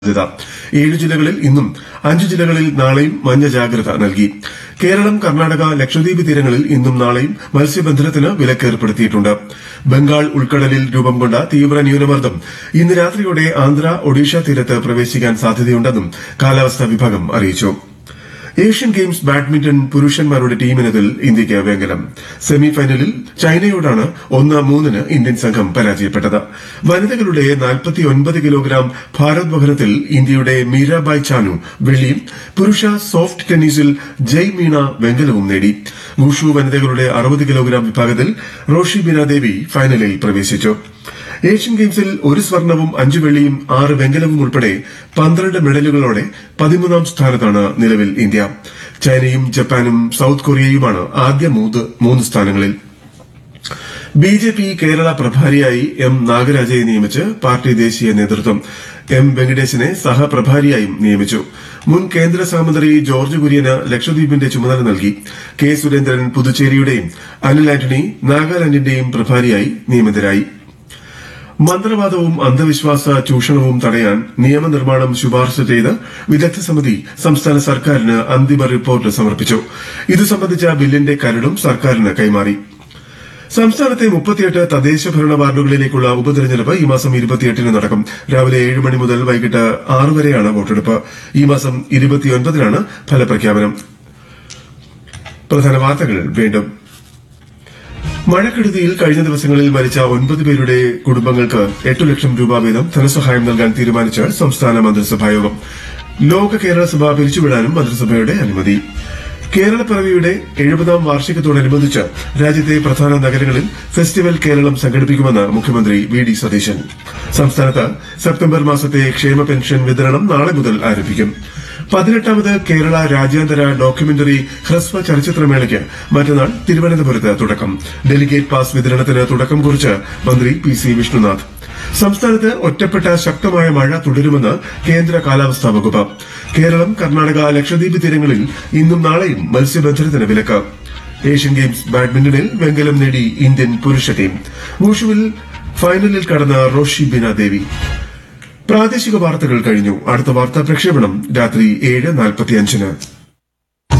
സാധ്യത 7 ജില്ലകളിൽ ഇന്നും 5 ജില്ലകളിൽ നാളെയും മഞ്ഞ ജാഗ്രത നൽകി. കേരളം, കർണാടക, ലക്ഷദ്വീപ് തീരങ്ങളിൽ ഇന്നും നാളെയും മത്സ്യബന്ധനത്തിന് വിലക്കേർപ്പെടുത്തിയിട്ടുണ്ട്. ബംഗാൾ ഉൾക്കടലിൽ രൂപം കൊണ്ട തീവ്ര ന്യൂനമർദ്ദം ഇന്ന് രാത്രിയോടെ ആന്ധ്ര, ഒഡീഷ തീരത്ത് പ്രവേശിക്കാൻ സാധ്യതയുണ്ടെന്നും കാലാവസ്ഥാ വിഭാഗം അറിയിച്ചു. ഏഷ്യൻ ഗെയിംസ് ബാഡ്മിന്റൺ പുരുഷന്മാരുടെ ടീമിനതിൽ ഇന്ത്യയ്ക്ക് വെങ്കലം. സെമിഫൈനലിൽ ചൈനയോടാണ് 1-3 ഇന്ത്യൻ സംഘം പരാജയപ്പെട്ടത്. വനിതകളുടെ 49 കിലോഗ്രാം ഭാരോദ്വഹനത്തിൽ ഇന്ത്യയുടെ മീരാബായ് ചാനു വെള്ളിയും പുരുഷ സോഫ്റ്റ് ടെന്നീസിൽ ജയ് മീണ വെങ്കലവും നേടി. വുഷു വനിതകളുടെ 60 കിലോഗ്രാം വിഭാഗത്തിൽ റോഷി ബീന ദേവി ഫൈനലിൽ പ്രവേശിച്ചു. ഏഷ്യൻ ഗെയിംസിൽ 1 സ്വർണവും 5 വെള്ളിയും 6 വെങ്കലവും ഉൾപ്പെടെ 12 മെഡലുകളോടെ 13ാം സ്ഥാനത്താണ് നിലവിൽ ഇന്ത്യ. ചൈനയും ജപ്പാനും സൌത്ത് കൊറിയയുമാണ് ആദ്യ 3 സ്ഥാനങ്ങളിൽ. ബിജെപി കേരള പ്രഭാരിയായി എം നാഗരാജയെ നിയമിച്ച് പാർട്ടി ദേശീയ നേതൃത്വം. എം വെങ്കടേശിനെ സഹപ്രഭാരിയായും നിയമിച്ചു. മുൻ കേന്ദ്ര സഹമന്ത്രി ജോർജ് കുര്യന് ലക്ഷദ്വീപിന്റെ ചുമതല നൽകി. കെ സുരേന്ദ്രൻ പുതുച്ചേരിയുടെയും അനിൽ ആന്റണി നാഗാലാൻഡിന്റെയും പ്രഭാരിയായി നിയമിതരായി. മന്ത്രവാദവും അന്ധവിശ്വാസ ചൂഷണവും തടയാൻ നിയമനിർമ്മാണം ശുപാർശ ചെയ്ത് വിദഗ്ധ സമിതി സംസ്ഥാന സർക്കാരിന് അന്തിമ റിപ്പോർട്ട് സമർപ്പിച്ചു. ഇതു സംബന്ധിച്ച ബില്ലിന്റെ കരടും സർക്കാരിന് കൈമാറി. സംസ്ഥാനത്തെ 38 തദ്ദേശ ഭരണ വാർഡുകളിലേക്കുള്ള ഉപതെരഞ്ഞെടുപ്പ് ഈ മാസം 28-ന് നടക്കും. രാവിലെ 7 മണി മുതൽ വൈകിട്ട് 6 വരെയാണ് വോട്ടെടുപ്പ്. ഈ മാസം 29-നാണ് ഫലപ്രഖ്യാപനം. പ്രധാന വാർത്തകൾ വീണ്ടും. മഴക്കെടുതിയിൽ കഴിഞ്ഞ ദിവസങ്ങളിൽ മരിച്ച 9 പേരുടെ കുടുംബങ്ങൾക്ക് 8 ലക്ഷം രൂപ വീതം ധനസഹായം നൽകാൻ തീരുമാനിച്ച് സംസ്ഥാന മന്ത്രിസഭായോഗം. ലോക കേരള സഭ പിരിച്ചുവിടാനും മന്ത്രിസഭയുടെ അനുമതി. കേരളപ്പിറവിയുടെ 70ാം വാർഷികത്തോടനുബന്ധിച്ച് രാജ്യത്തെ പ്രധാന നഗരങ്ങളിൽ ഫെസ്റ്റിവൽ കേരളം സംഘടിപ്പിക്കുമെന്ന് മുഖ്യമന്ത്രി വി ഡി സതീശൻ. സംസ്ഥാനത്ത് സെപ്റ്റംബർ മാസത്തെ ക്ഷേമ പെൻഷൻ വിതരണം നാളെ മുതൽ ആരംഭിക്കും. 18ാമത് കേരള രാജ്യാന്തര ഡോക്യുമെന്ററി ഹ്രസ്വ ചലച്ചിത്രമേളയ്ക്ക് മറ്റന്നാൾ തിരുവനന്തപുരത്ത് തുടക്കം. ഡെലിഗേറ്റ് പാസ് വിതരണത്തിന് തുടക്കം കുറിച്ച് മന്ത്രി പി സി വിഷ്ണുനാഥ്. സംസ്ഥാനത്ത് ഒറ്റപ്പെട്ട ശക്തമായ മഴ തുടരുമെന്ന് കേന്ദ്ര കാലാവസ്ഥാ വകുപ്പ്. കേരളം, കർണാടക, ലക്ഷദ്വീപ് തീരങ്ങളിൽ ഇന്നും നാളെയും മത്സ്യബന്ധനത്തിന് വിലക്ക്. ഏഷ്യൻ ഗെയിംസ് ബാഡ്മിന്റണിൽ വെങ്കലം നേടി ഇന്ത്യൻ പുരുഷ ടീം. വുഷുവിൽ ഫൈനലിൽ കടന്ന റോഷി ബീന ദേവി. പ്രാദേശിക വാർത്തകൾ കഴിഞ്ഞു. അടുത്ത വാർത്താ പ്രക്ഷേപണം രാത്രി 7:45-ന്.